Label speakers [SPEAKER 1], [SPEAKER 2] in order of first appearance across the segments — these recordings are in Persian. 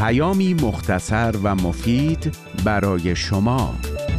[SPEAKER 1] پیامی مختصر و مفید برای شما.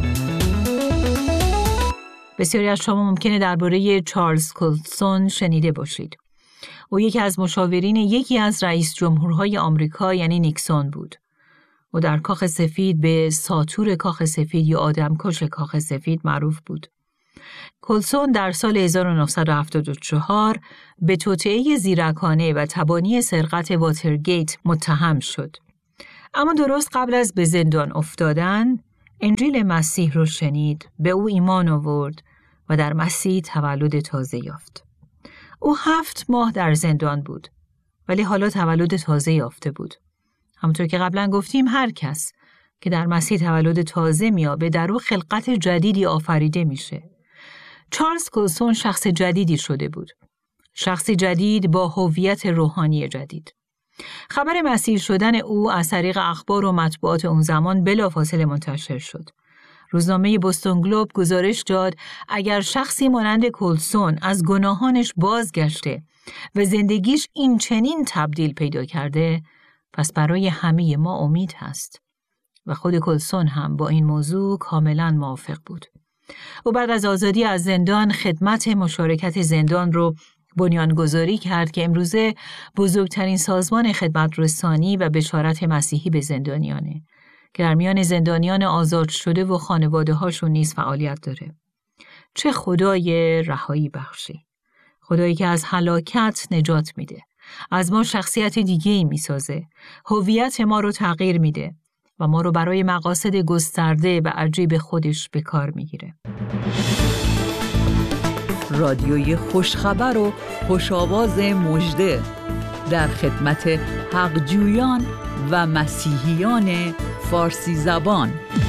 [SPEAKER 2] بسیاری از شما ممکنه درباره چارلز کولسون شنیده باشید. او یکی از مشاورین یکی از رئیس جمهورهای آمریکا یعنی نیکسون بود. او در کاخ سفید به ساطور کاخ سفید یا آدمکش کاخ سفید معروف بود. کولسون در سال 1974 به توطئه زیرکانه و تبانی سرقت واترگیت متهم شد. اما درست قبل از به زندان افتادن، انجیل مسیح رو شنید، به او ایمان آورد و در مسیح تولد تازه یافت. او 7 ماه در زندان بود، ولی حالا تولد تازه یافته بود. همونطور که قبلا گفتیم، هر کس که در مسیح تولد تازه میابه در او خلقت جدیدی آفریده میشه. چارلز کولسون شخص جدیدی شده بود. شخصی جدید با هویت روحانی جدید. خبر مسیح شدن او از طریق اخبار و مطبوعات اون زمان بلافاصله منتشر شد. روزنامه بوستون گلوب گزارش داد اگر شخصی مانند کولسون از گناهانش بازگشته و زندگیش این چنین تبدیل پیدا کرده، پس برای همه ما امید هست. و خود کولسون هم با این موضوع کاملا موافق بود. او بعد از آزادی از زندان خدمت مشارکت زندان رو بنیانگذاری کرد که امروزه بزرگترین سازمان خدمت رسانی و بشارت مسیحی به زندانیانه که در میان زندانیان آزاد شده و خانواده هاشون نیز فعالیت داره. چه خدای رهایی بخشی، خدایی که از هلاکت نجات میده، از ما شخصیت دیگه‌ای میسازه، هویت ما رو تغییر میده و ما رو برای مقاصد گسترده و عجیب خودش به کار میگیره.
[SPEAKER 3] رادیوی خوشخبر و خوش‌آواز مژده در خدمت حقجویان و مسیحیان فارسی زبان.